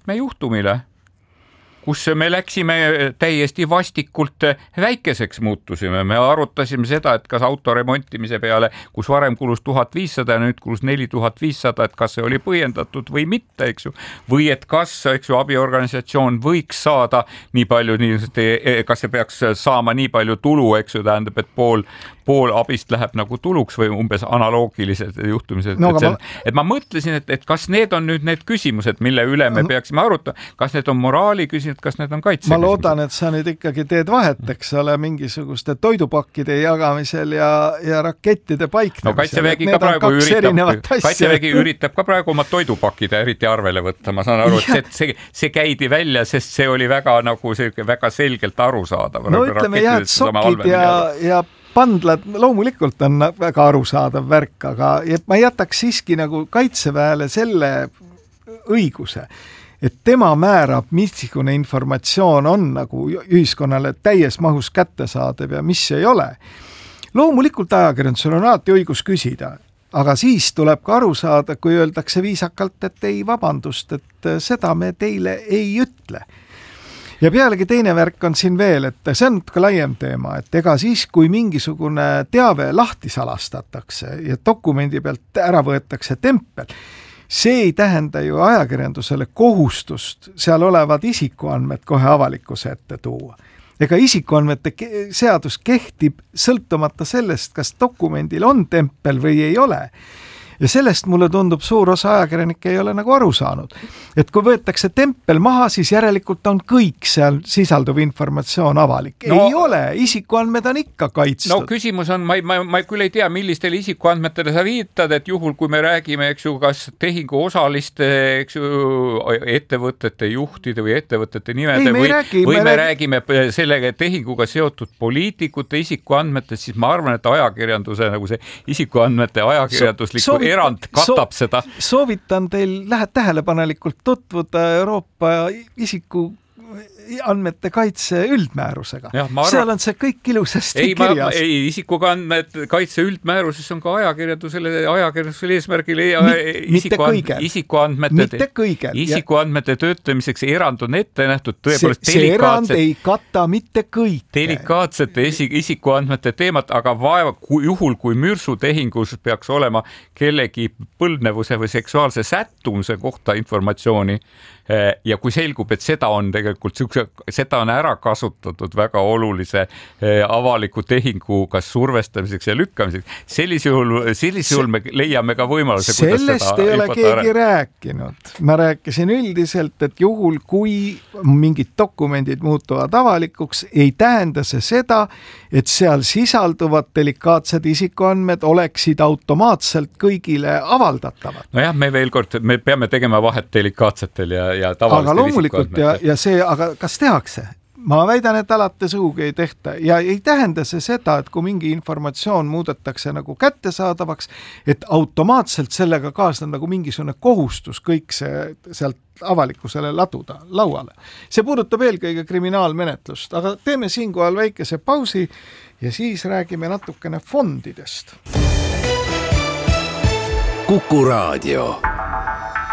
Raudteejahtme juhtumile, kus me läksime täiesti vastikult väikeseks muutusime. Me arutasime seda, et kas auto remontimise peale, kus varem kulus 1500 ja nüüd kulus 4500, et kas see oli põhjendatud või mitte, eks ju. Või et kas, eks ju, abiorganisatsioon võiks saada nii palju, kas see peaks saama nii palju tulu, eks ju, tähendab, et pool abist läheb nagu tuluks või umbes analoogilised juhtumised. No, et ma mõtlesin, et kas need on nüüd need küsimused, mille üle me peaksime arutama, kas need on moraali küsimused, kas need on kaitse küsimused? Ma loodan, et sa nüüd ikkagi teed vahet, eks ole, mingisuguste toidupakkide jagamisel ja rakettide paiknemisel. No Kaitsevägi üritab ka praegu oma toidupakkide eriti arvele võtta. Ma saan aru, et see käidi välja, sest see oli väga, nagu väga selgelt arusaadav. No ütleme jah, et sokid ja pandlad loomulikult on väga arusaadav värk, aga ma jätaks siiski nagu Kaitseväele selle õiguse, et tema määrab, missugune informatsioon on nagu ühiskonnale täies mahus kättesaadav ja mis ei ole. Loomulikult ajakirjandusel on alati õigus küsida, aga siis tuleb ka aru saada, kui öeldakse viisakalt, et ei, vabandust, et seda me teile ei ütle. Ja pealegi teine värk on siin veel, et see on ka laiem teema, et ega siis, kui mingisugune teave lahti salastatakse ja dokumendi pealt ära võetakse tempel, see ei tähenda ju ajakirjandusele kohustust seal olevad isikuandmed kohe avalikkuse ette tuua. Ega isikuandmete seadus kehtib sõltumata sellest, kas dokumendil on tempel või ei ole. Ja sellest mulle tundub suur osa ajakirjanikke ei ole nagu aru saanud. Et kui võetakse tempel maha, siis järelikult on kõik seal sisalduv informatsioon avalik. No, ei ole, isikuandmed on ikka kaitstud. No küsimus on, ma küll ei tea, millistele isikuandmetele sa viitad, et juhul kui me räägime, eks ju, kas tehingu osaliste, eks ju, ettevõtete juhtide või ettevõtete nimede või me räägime sellega tehinguga seotud poliitikute isikuandmetest, siis ma arvan, et ajakirjanduse nagu see isikuandmete ajakirjandusliku erand katab seda. Soovitan teil tähelepanelikult tutvuda Euroopa andmete kaitse üldmäärusega. Seal on see kõik ilusasti kirjas. Isikuandmete kaitse üldmääruses on ka ajakirjandusele eesmärgil isikuandmete töötlemiseks erand on ette nähtud tõepoolest see erand ei kata mitte kõik. Delikaatsete isikuandmete teemat, aga juhul kui mürsutehingus peaks olema kellegi põlvnevuse või seksuaalse sättumuse kohta informatsiooni ja kui selgub, et seda on tegelikult seda on ära kasutatud väga olulise avaliku tehingu kas survestamiseks ja lükkamiseks. Sellisel juhul me leiame ka võimaluse, sellest ei ole keegi rääkinud. Ma rääkisin üldiselt, et juhul kui mingid dokumendid muutuvad avalikuks, ei tähenda see seda, et seal sisalduvad delikaatsed isikuandmed oleksid automaatselt kõigile avaldatavad. Nojah, me peame tegema vahet delikaatsetel ja aga loomulikult ja see, aga kas tehakse? Ma väidan, et alati sugugi ei tehta ja ei tähenda see seda, et kui mingi informatsioon muudetakse nagu kättesaadavaks, et automaatselt sellega kaasneb nagu mingisugune kohustus kõik see sealt avalikkusele laduda lauale. See puudutab eelkõige kriminaalmenetlust, aga teeme siinkohal väikese pausi ja siis räägime natukene fondidest. Kuku Raadio.